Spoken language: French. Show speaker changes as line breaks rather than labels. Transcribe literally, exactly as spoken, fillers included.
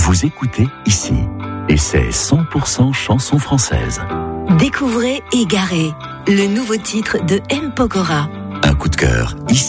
Vous écoutez ici. Et c'est cent pour cent chanson française.
Découvrez Égaré, le nouveau titre de M. Pokora.
Un coup de cœur ici.